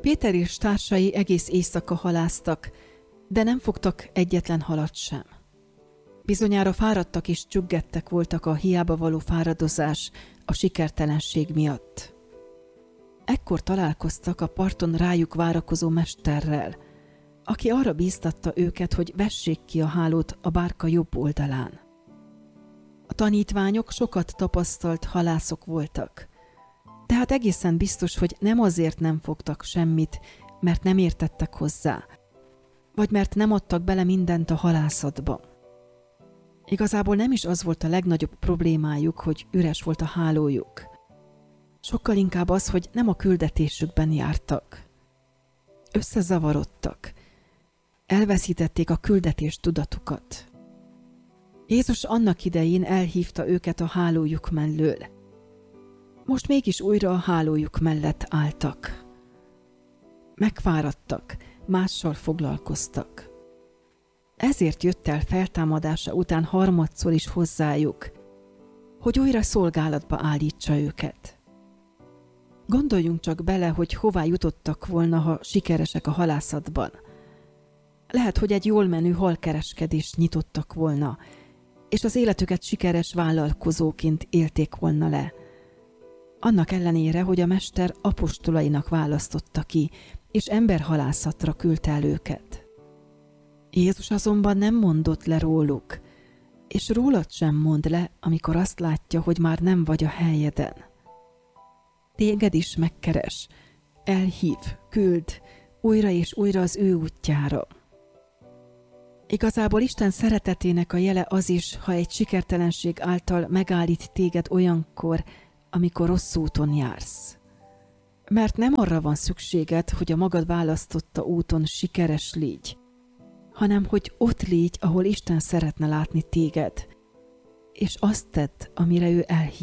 Péter és társai egész éjszaka halásztak, de nem fogtak egyetlen halat sem. Bizonyára fáradtak és csüggettek voltak a hiába való fáradozás, a sikertelenség miatt. Ekkor találkoztak a parton rájuk várakozó mesterrel, aki arra bíztatta őket, hogy vessék ki a hálót a bárka jobb oldalán. A tanítványok sokat tapasztalt halászok voltak, tehát egészen biztos, hogy nem azért nem fogtak semmit, mert nem értettek hozzá, vagy mert nem adtak bele mindent a halászatba. Igazából nem is az volt a legnagyobb problémájuk, hogy üres volt a hálójuk. Sokkal inkább az, hogy nem a küldetésükben jártak. Összezavarodtak. Elveszítették a küldetés tudatukat. Jézus annak idején elhívta őket a hálójuk mellől. Most mégis újra a hálójuk mellett álltak. Megfáradtak, mással foglalkoztak. Ezért jött el feltámadása után harmadszor is hozzájuk, hogy újra szolgálatba állítsa őket. Gondoljunk csak bele, hogy hová jutottak volna, ha sikeresek a halászatban. Lehet, hogy egy jól menő halkereskedést nyitottak volna, és az életüket sikeres vállalkozóként élték volna le. Annak ellenére, hogy a mester apostolainak választotta ki, és emberhalászatra küldte el őket. Jézus azonban nem mondott le róluk, és rólad sem mond le, amikor azt látja, hogy már nem vagy a helyeden. Téged is megkeres, elhív, küld, újra és újra az ő útjára. Igazából Isten szeretetének a jele az is, ha egy sikertelenség által megállít téged olyankor, amikor rossz úton jársz. Mert nem arra van szükséged, hogy a magad választotta úton sikeres légy, hanem hogy ott légy, ahol Isten szeretne látni téged, és azt tedd, amire ő elhív.